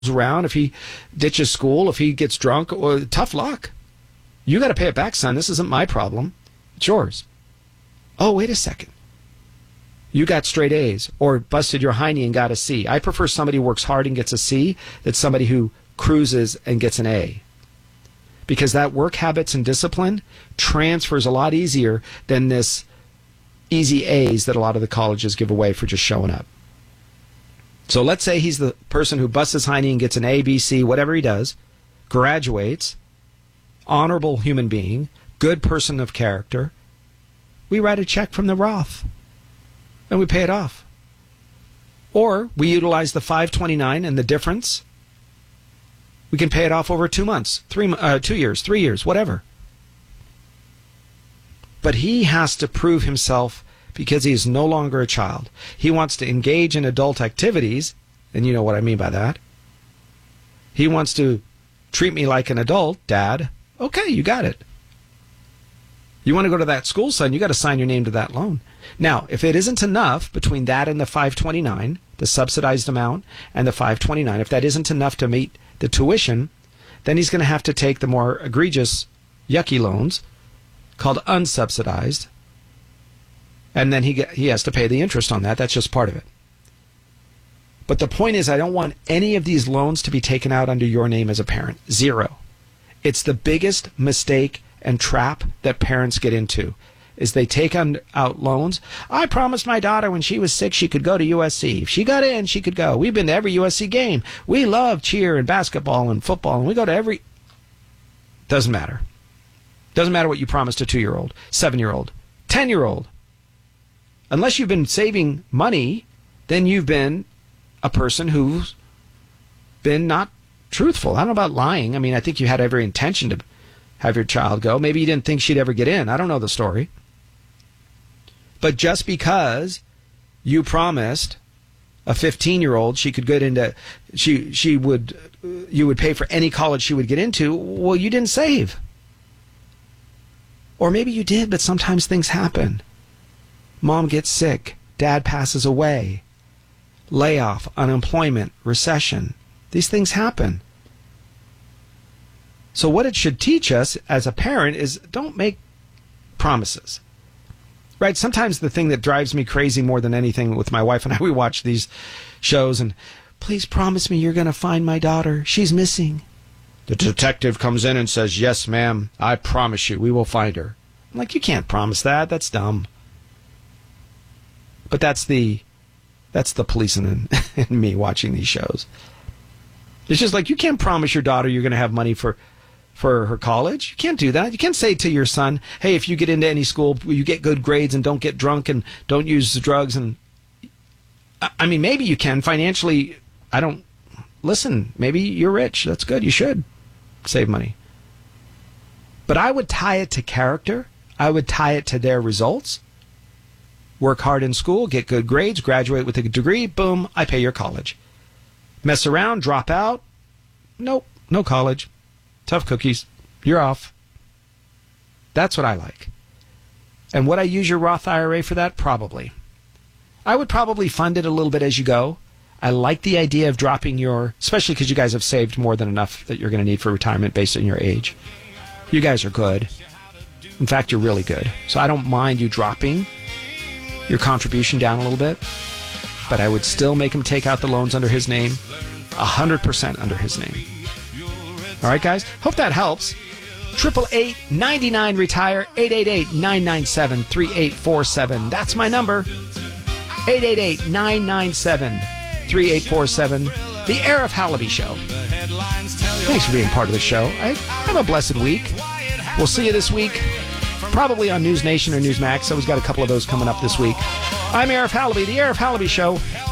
around, if he ditches school, if he gets drunk, or tough luck. You got to pay it back, son. This isn't my problem. It's yours. Oh, wait a second. You got straight A's or busted your hiney and got a C. I prefer somebody who works hard and gets a C than somebody who cruises and gets an A. Because that work habits and discipline transfers a lot easier than this easy A's that a lot of the colleges give away for just showing up. So let's say he's the person who busts his hiney and gets an A, B, C, whatever he does, graduates, honorable human being, good person of character. We write a check from the Roth and we pay it off. Or we utilize the 529 and the difference. We can pay it off over 2 months, 2 years, 3 years, whatever. But he has to prove himself because he is no longer a child. He wants to engage in adult activities, and you know what I mean by that. He wants to treat me like an adult, Dad. Okay, you got it. You want to go to that school, son, you got to sign your name to that loan. Now, if it isn't enough between that and the 529, the subsidized amount, and the 529, if that isn't enough to meet the tuition, then he's going to have to take the more egregious, yucky loans called unsubsidized, and then he has to pay the interest on that. That's just part of it. But the point is, I don't want any of these loans to be taken out under your name as a parent. Zero. It's the biggest mistake and trap that parents get into, is they take out loans. I promised my daughter when she was 6 she could go to USC. If she got in, she could go. We've been to every USC game. We love cheer and basketball and football, and we go to every... Doesn't matter. Doesn't matter what you promised a 2-year-old, 7-year-old, 10-year-old. Unless you've been saving money, then you've been a person who's been not truthful. I don't know about lying. I mean, I think you had every intention to have your child go. Maybe you didn't think she'd ever get in. I don't know the story. But just because you promised a 15-year-old she could get into, you would pay for any college she would get into, well, you didn't save. Or maybe you did, but sometimes things happen. Mom gets sick. Dad passes away. Layoff, unemployment, recession. These things happen. So what it should teach us as a parent is don't make promises. Right? Sometimes the thing that drives me crazy more than anything with my wife and I, we watch these shows and, please promise me you're going to find my daughter. She's missing. The detective comes in and says, yes, ma'am, I promise you, we will find her. I'm like, you can't promise that. That's dumb. But that's the police in me watching these shows. It's just like, you can't promise your daughter you're going to have money for her college. You can't do that. You can't say to your son, hey, if you get into any school, you get good grades and don't get drunk and don't use drugs. And I mean, maybe you can financially. Listen, maybe you're rich. That's good. You should save money. But I would tie it to character. I would tie it to their results. Work hard in school, get good grades, graduate with a degree, boom, I pay your college. Mess around, drop out, nope, no college. Tough cookies, you're off. That's what I like. And would I use your Roth IRA for that? Probably. I would probably fund it a little bit as you go. I like the idea of dropping especially because you guys have saved more than enough that you're going to need for retirement based on your age. You guys are good. In fact, you're really good. So I don't mind you dropping your contribution down a little bit, but I would still make him take out the loans under his name, 100% under his name. All right, guys? Hope that helps. 888-99-RETIRE, 888-997-3847. That's my number. 888-997-3847. The Arif Halaby Show. Thanks for being part of the show. Have a blessed week. We'll see you this week, probably on News Nation or Newsmax. So we've got a couple of those coming up this week. I'm Arif Halaby, The Arif Halaby Show.